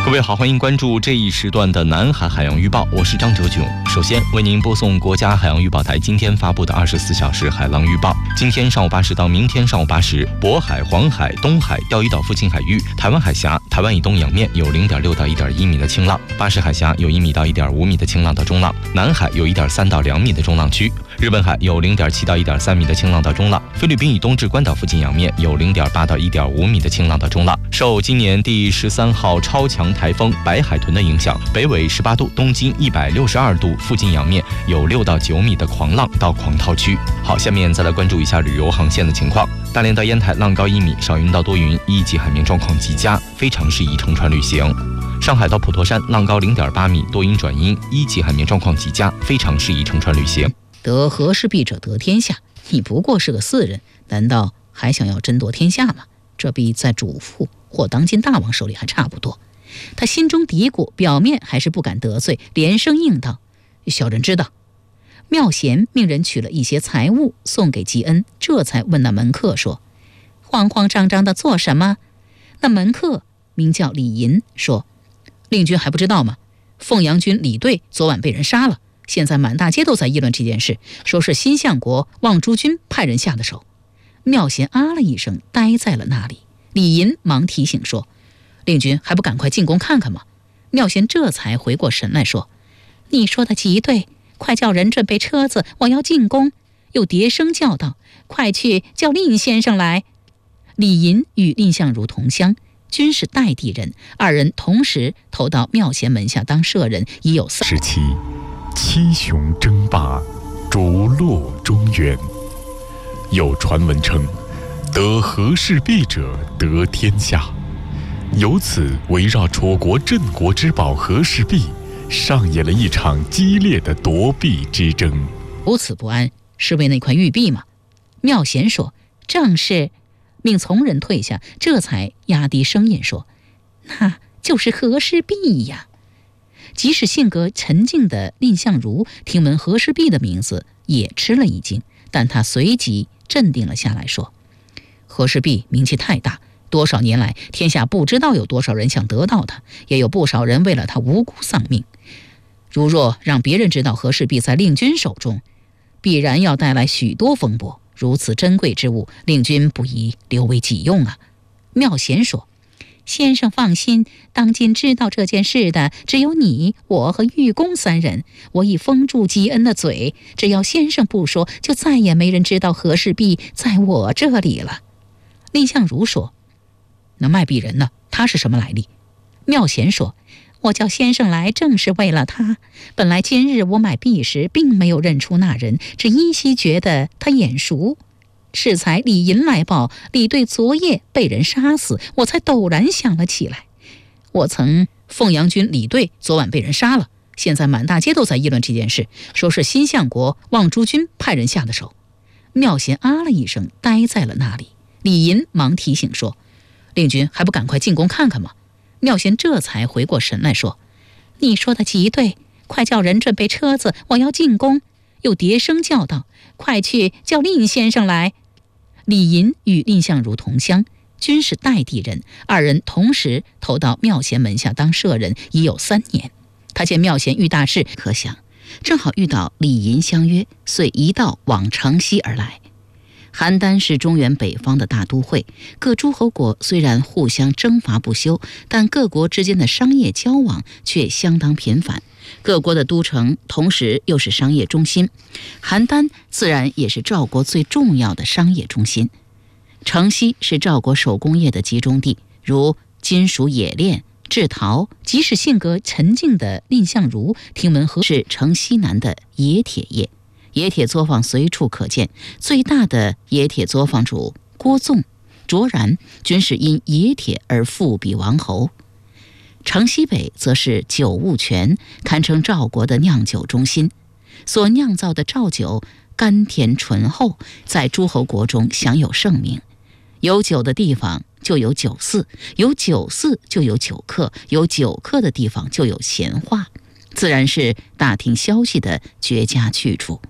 各位好，欢迎关注这一时段的南海海洋预报，我是张哲炯。首先为您播送国家海洋预报台今天发布的24小时海浪预报。今天上午8时到明天上午8时，渤海、黄海、东海、钓鱼岛附近海域、台湾海峡、台湾以东洋面有0.6到1.1米的清浪，巴士海峡有1米到1.5米的清浪到中浪，南海有1.3到2米的中浪区，日本海有0.7到1.3米的清浪到中浪，菲律宾以东至关岛附近洋面有0.8到1.5米的清浪到中浪。受今年第13号超强台风白海豚的影响，北纬18度、东经162度附近洋面有6到9米的狂浪到狂涛区。好，下面再来关注一下旅游航线的情况。大连到烟台浪高1米，少云到多云，1级海面状况极佳，非常适宜乘船旅行。上海到普陀山浪高0.8米，多云转阴，1级海面状况极佳，非常适宜乘船旅行。 得和氏璧者得天下，你不过是个4人，难道还想要争夺天下吗？这比在主父或当今大王手里还差不多。他心中嘀咕，表面还是不敢得罪，连声应道：小人知道。妙贤命人取了一些财物送给吉恩，这才问那门客说：慌慌张张的做什么？那门客名叫李银，说：令君还不知道吗？凤阳军李队昨晚被人杀了，现在满大街都在议论这件事，说是新相国望珠军派人下的手。妙贤啊了一声，呆在了那里。李银忙提醒说：令君还不赶快进宫看看吗？妙贤这才回过神来说：你说的极对，快叫人准备车子，我要进宫。又叠声叫道：快去叫令先生来。李银与蔺相如同乡，均是代地人，二人同时投到妙贤门下当舍人，已有时期七雄争霸，逐鹿中原。有传闻称，得和氏璧者得天下，由此围绕楚国镇国之宝和氏璧上演了一场激烈的夺璧之争。 如此不安，是为那块玉璧吗？妙贤说：正是。命从人退下，这才压低声音说：那就是和氏璧呀。即使性格沉静的蔺相如听闻和氏璧的名字也吃了一惊，但他随即镇定了下来，说：和氏璧名气太大，多少年来天下不知道有多少人想得到它，也有不少人为了它无辜丧命。如若让别人知道和氏璧在令君手中，必然要带来许多风波，如此珍贵之物，令君不宜留为己用啊。妙贤说：先生放心，当今知道这件事的只有你、我和玉公3人，我已封住吉恩的嘴，只要先生不说，就再也没人知道和氏璧在我这里了。蔺相如说：那卖璧人呢？他是什么来历？妙贤说：我叫先生来正是为了他，本来今日我买璧时并没有认出那人，只依稀觉得他眼熟，适才李银来报李队昨夜被人杀死，我才陡然想了起来。我曾凤阳军李队昨晚被人杀了，现在满大街都在议论这件事，说是新相国望珠军派人下的手。妙贤啊了一声，呆在了那里。李银忙提醒说：令君还不赶快进宫看看吗？妙贤这才回过神来说：你说的极对，快叫人准备车子，我要进宫。又叠声叫道：快去叫蔺先生来。李银与蔺相如同乡，均是代地人，二人同时投到妙贤门下当舍人，已有3年。他见妙贤遇大事，可想正好遇到李银相约，遂一道往城西而来。邯郸是中原北方的大都会，各诸侯国虽然互相征伐不休，但各国之间的商业交往却相当频繁。各国的都城同时又是商业中心，邯郸自然也是赵国最重要的商业中心。城西是赵国手工业的集中地，如金属冶炼、制陶。即使性格沉静的蔺相如听闻和是城西南的冶铁业，冶铁作坊随处可见，最大的冶铁作坊主郭纵、卓然均是因冶铁而富比王侯。城西北则是酒务泉，堪称赵国的酿酒中心，所酿造的赵酒甘甜醇厚，在诸侯国中享有盛名。有酒的地方就有酒肆，有酒肆就有酒客，有酒客的地方就有闲话，自然是打听消息的绝佳去处。